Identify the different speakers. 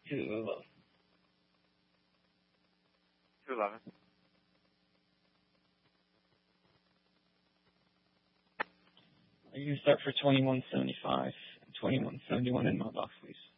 Speaker 1: 211.
Speaker 2: 211.
Speaker 1: You can start for 2175 and 2171 in my box, please.